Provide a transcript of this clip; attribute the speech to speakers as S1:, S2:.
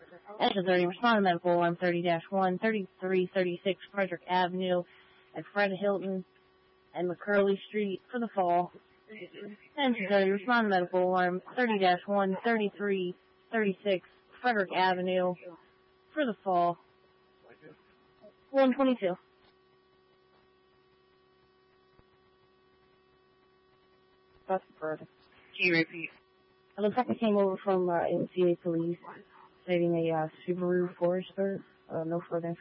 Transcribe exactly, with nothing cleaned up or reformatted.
S1: Engine thirty, respond to medical alarm thirty dash one, thirty-three thirty-six Frederick Avenue at Fred Hilton and McCurley Street for the fall. Engine thirty, respond to medical alarm thirty dash one, thirty-three thirty-six Frederick Avenue for the fall. one twenty-two. That's the bird.
S2: Can you repeat?
S1: It looks like I came over from uh, M C A Police, stating a uh, Subaru Forester. Uh, no further information.